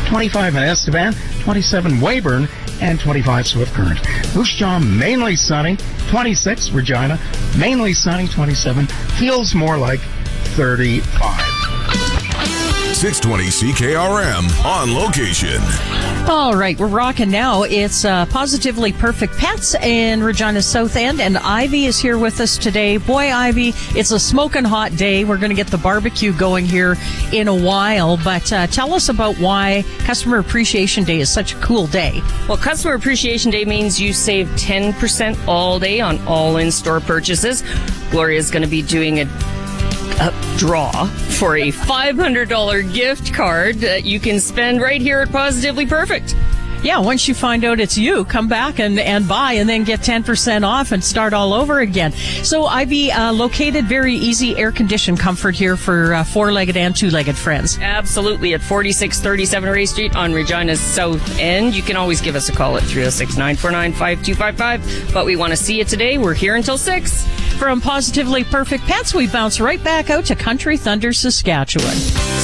25 in Estevan, 27 Weyburn, and 25 Swift Current. Moose Jaw, mainly sunny, 26 Regina, mainly sunny, 27. Feels more like 35. 620 CKRM on location. All right, we're rocking now. It's Positively Perfect Pets in Regina's South End, and Ivy is here with us today. Boy, Ivy, it's a smoking hot day. We're going to get the barbecue going here in a while, but tell us about why Customer Appreciation Day is such a cool day. Well, Customer Appreciation Day means you save 10% all day on all in-store purchases. Gloria's going to be doing a draw for a $500 gift card that you can spend right here at Positively Perfect. Yeah, once you find out it's you, come back and buy and then get 10% off and start all over again. So Ivy, located very easy air-conditioned comfort here for four-legged and two-legged friends. Absolutely, at 4637 Ray Street on Regina's South End. You can always give us a call at 306-949-5255. But we want to see you today. We're here until 6. From Positively Perfect Pets, we bounce right back out to Country Thunder, Saskatchewan.